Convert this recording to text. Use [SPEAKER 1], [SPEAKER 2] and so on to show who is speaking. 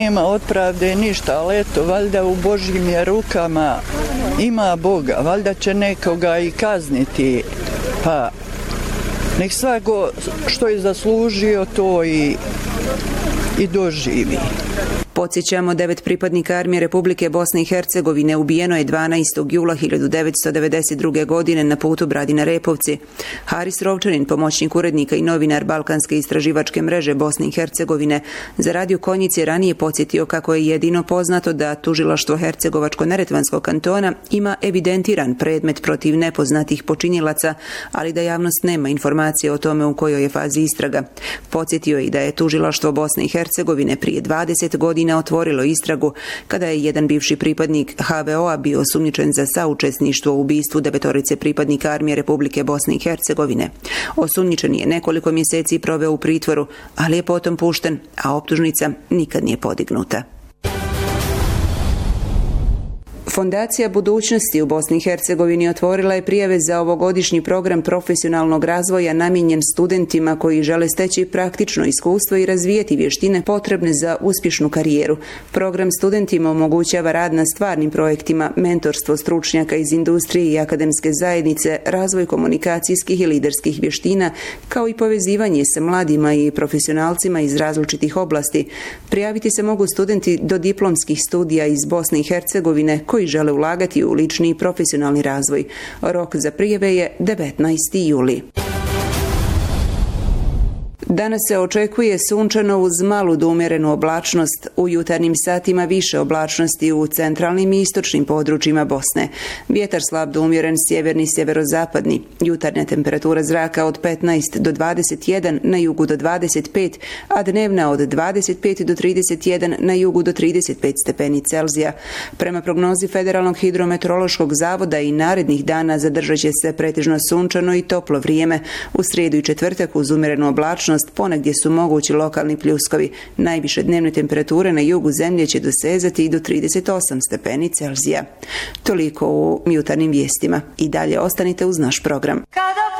[SPEAKER 1] Nema otpravde ništa, ali eto, valjda u Božjim je rukama, ima Boga, valjda će nekoga i kazniti, pa nek svako što je zaslužio to i doživi.
[SPEAKER 2] Podsjećamo, 9 pripadnika Armije Republike Bosne i Hercegovine ubijeno je 12. jula 1992. godine na putu Bradina-Repovci. Haris Rovčanin, pomoćnik urednika i novinar Balkanske istraživačke mreže Bosne i Hercegovine, za Radio Konjic je ranije podsjetio kako je jedino poznato da tužilaštvo Hercegovačko-neretvanskog kantona ima evidentiran predmet protiv nepoznatih počinjilaca, ali da javnost nema informacije o tome u kojoj je fazi istraga. Podsjetio je i da je tužilaštvo Bosne i Hercegovine prije 20 godina otvorilo istragu kada je jedan bivši pripadnik HVO-a bio osumnjičen za saučesništvo u ubistvu 9 pripadnika Armije Republike Bosne i Hercegovine. Osumnjičen je nekoliko mjeseci proveo u pritvoru, ali je potom pušten, a optužnica nikad nije podignuta. Fondacija budućnosti u Bosni i Hercegovini otvorila je prijave za ovogodišnji program profesionalnog razvoja namijenjen studentima koji žele steći praktično iskustvo i razvijeti vještine potrebne za uspješnu karijeru. Program studentima omogućava rad na stvarnim projektima, mentorstvo stručnjaka iz industrije i akademske zajednice, razvoj komunikacijskih i liderskih vještina, kao i povezivanje sa mladima i profesionalcima iz različitih oblasti. Prijaviti se mogu studenti do diplomskih studija iz Bosne i Hercegovine koji žele ulagati u lični i profesionalni razvoj. Rok za prijave je 19. juli. Danas se očekuje sunčano uz malu do umjerenu oblačnost. U jutarnjim satima više oblačnosti u centralnim i istočnim područjima Bosne. Vjetar slab do umjeren sjeverni sjeverozapadni. Jutarnja temperatura zraka od 15 do 21, na jugu do 25, a dnevna od 25 do 31, na jugu do 35 stepeni Celzija. Prema prognozi Federalnog hidrometeorološkog zavoda i narednih dana zadržat će se pretežno sunčano i toplo vrijeme. U srijedu i četvrtak uz umjerenu oblačnost ponegdje su mogući lokalni pljuskovi. Najviše dnevne temperature na jugu zemlje će dosezati i do 38 stepeni Celzija. Toliko u jutarnjim vijestima. I dalje ostanite uz naš program.